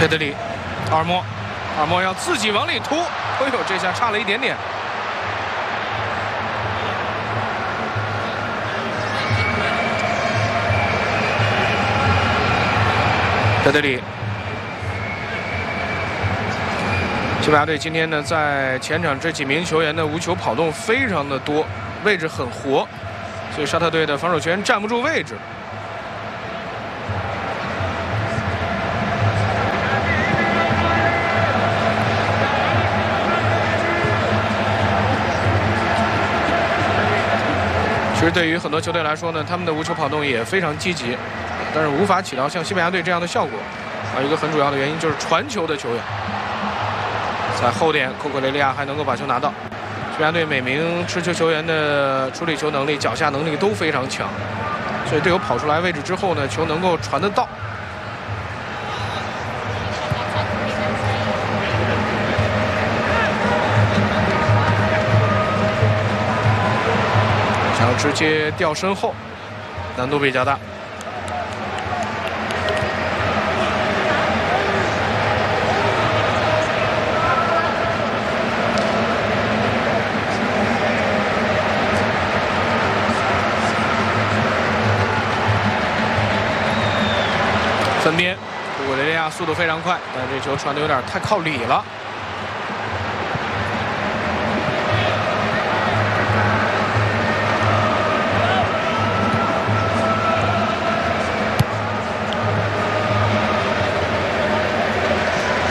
佩德里，阿尔莫要自己往里突，哎呦，这下差了一点点。佩德里，西班牙队今天呢，在前场这几名球员的无球跑动非常的多，位置很活，所以沙特队的防守球员站不住位置。 其实对于很多球队来说呢，他们的无球跑动也非常积极，但是无法起到像西班牙队这样的效果。还有一个很主要的原因就是传球的球员，在后点，库库雷利亚还能够把球拿到。西班牙队每名持球球员的处理球能力、脚下能力都非常强，所以队友跑出来位置之后呢，球能够传得到。 想直接掉身后，难度比较大。分边，库库雷利亚速度非常快，但这球传的有点太靠里了。